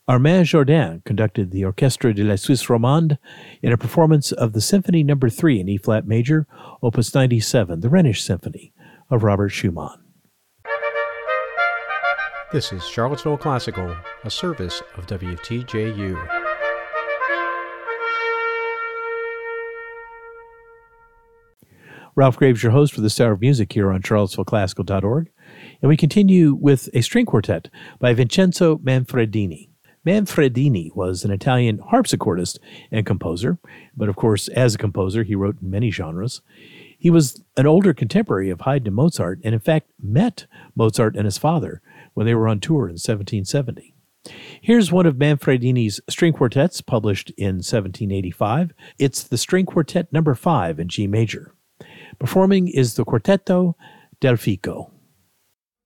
Armand Jourdain conducted the Orchestre de la Suisse Romande in a performance of the Symphony No. 3 in E-flat major, Opus 97, the Rhenish Symphony of Robert Schumann. This is Charlottesville Classical, a service of WTJU. Ralph Graves, your host for the Hour of Music here on charlottesvilleclassical.org, and we continue with a string quartet by Vincenzo Manfredini. Manfredini was an Italian harpsichordist and composer, but of course, as a composer, he wrote in many genres. He was an older contemporary of Haydn and Mozart, and in fact met Mozart and his father when they were on tour in 1770. Here's one of Manfredini's string quartets published in 1785. It's the String Quartet No. 5 in G major. Performing is the Quartetto del Fico.